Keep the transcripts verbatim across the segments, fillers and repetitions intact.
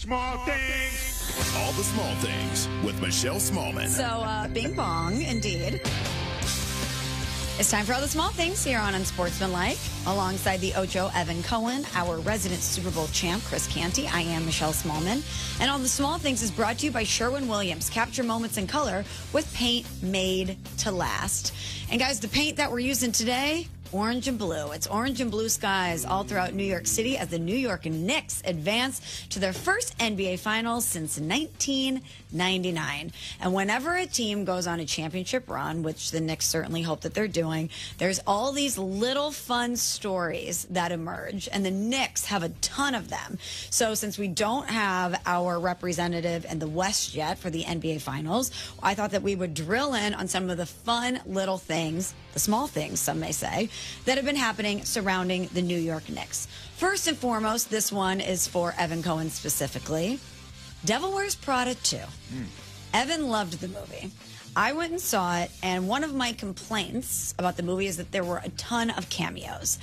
Small things. All the small things with Michelle Smallman. So, uh, bing bong, indeed. It's time for all the small things here on Unsportsmanlike. Alongside the Ocho, Evan Cohen, our resident Super Bowl champ, Chris Canty. I am Michelle Smallman. And all the small things is brought to you by Sherwin-Williams. Capture moments in color with paint made to last. And guys, the paint that we're using today, orange and blue. It's orange and blue skies all throughout New York City as the New York Knicks advance to their first N B A Finals since nineteen ninety-nine. And whenever a team goes on a championship run, which the Knicks certainly hope that they're doing, there's all these little fun stories that emerge, and the Knicks have a ton of them. So since we don't have our representative in the West yet for the N B A Finals, I thought that we would drill in on some of the fun little things, the small things, some may say, that have been happening surrounding the New York Knicks. First and foremost, this one is for Evan Cohen specifically. Devil Wears Prada two. Mm. Evan loved the movie. I went and saw it, and one of my complaints about the movie is that there were a ton of cameos.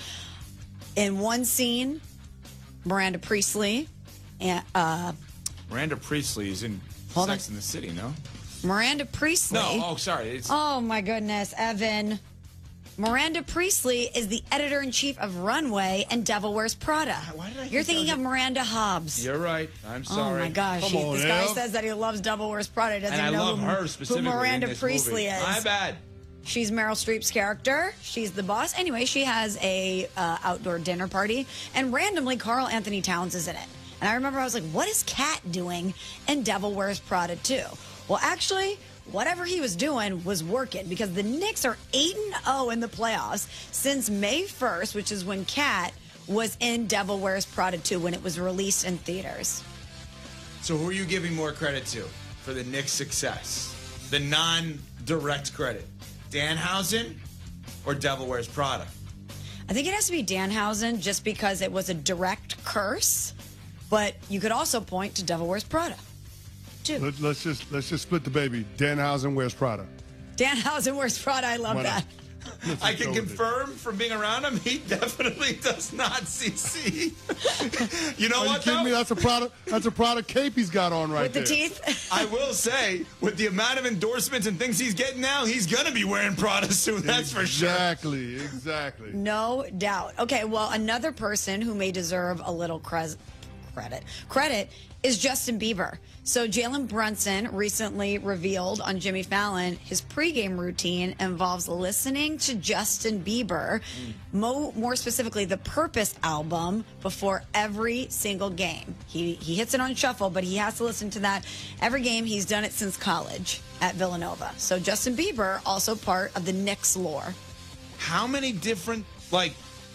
In one scene, Miranda Priestley, and uh, Miranda Priestley is in Hold Sex on. in the City, no? Miranda Priestley. No, oh, sorry. It's, Oh, my goodness, Evan. Miranda Priestley is the editor-in-chief of Runway and Devil Wears Prada. Why did I You're think thinking that of was- Miranda Hobbs. You're right. I'm sorry. Oh, my gosh. Come He- on, this guy Ev. says that he loves Devil Wears Prada. He doesn't And I know love who, her who specifically Miranda in this Priestley movie. is. My bad. She's Meryl Streep's character. She's the boss. Anyway, she has a uh, outdoor dinner party, and randomly Carl Anthony Towns is in it. And I remember I was like, what is Kat doing in Devil Wears Prada two? Well, actually, whatever he was doing was working, because the Knicks are eight and oh in the playoffs since May first, which is when Kat was in Devil Wears Prada two when it was released in theaters. So who are you giving more credit to for the Knicks' success? The non-direct credit. Danhausen or Devil Wears Prada? I think it has to be Danhausen just because it was a direct curse, but you could also point to Devil Wears Prada. Too. Let, let's just let's just split the baby. Danhausen wears Prada. Danhausen Wears Prada. I love Why not? that. Let's I just can go with it. confirm from being around him, he definitely does not C C. You know Are you what, kidding though? me? That's a Prada. That's a Prada cape he's got on right With the there. teeth. I will say, with the amount of endorsements and things he's getting now, he's going to be wearing Prada soon, that's for sure. Exactly. Exactly. No doubt. Okay, well, another person who may deserve a little cres- credit credit is Justin Bieber. So Jalen Brunson recently revealed on Jimmy Fallon his pregame routine involves listening to Justin Bieber, mm. mo- more specifically the Purpose album, before every single game. He he hits it on shuffle, but he has to listen to that every game. He's done it since college at Villanova. So Justin Bieber, also part of the Knicks lore. How many different, like,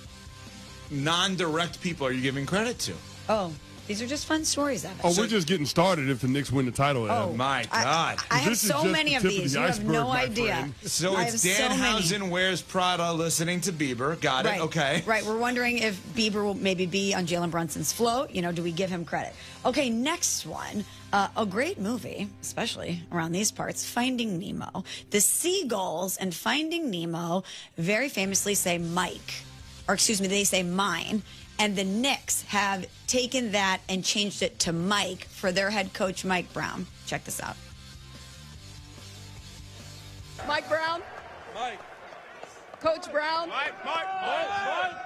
non-direct people are you giving credit to? Oh, these are just fun stories, Evan. Oh, So- we're just getting started if the Knicks win the title. Oh, Ev. My God. I, I have This is so just many the of tip of these. the You have iceberg, no my idea. friend. So I it's have so many. Danhausen wears Prada listening to Bieber. Got it. Right. Okay. Right. We're wondering if Bieber will maybe be on Jalen Brunson's float. You know, do we give him credit? Okay, next one. Uh, a great movie, especially around these parts, Finding Nemo. The seagulls in Finding Nemo very famously say Mike, or excuse me, they say mine. And the Knicks have taken that and changed it to Mike for their head coach, Mike Brown. Check this out. Mike Brown? Mike. Coach Brown? Mike, Mike, Mike, Mike,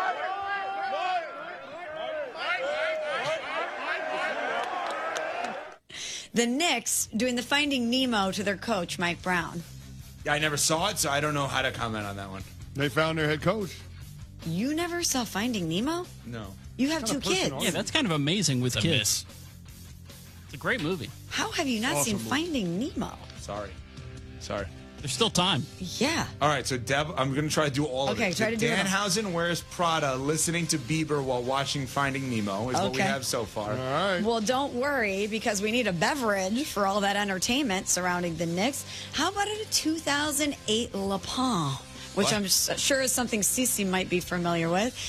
The Knicks doing the Finding Nemo to their coach, Mike Brown. I never saw it, so I don't know how to comment on that one. They found their head coach. You never saw Finding Nemo? No. You have What two kind of person kids. are Yeah, that's kind of amazing with It's a kids. miss. It's a great movie. How have you not Awesome seen movie. Finding Nemo? Sorry. Sorry. There's still time. Yeah. All right, so Deb, I'm going to try to do all of Okay, it. try So to do it all. Danhausen wears Prada listening to Bieber while watching Finding Nemo is what we Okay. have so far. All right. Well, don't worry, because we need a beverage for all that entertainment surrounding the Knicks. How about a two thousand eight La Palme? Which What? I'm s- sure is something Cece might be familiar with.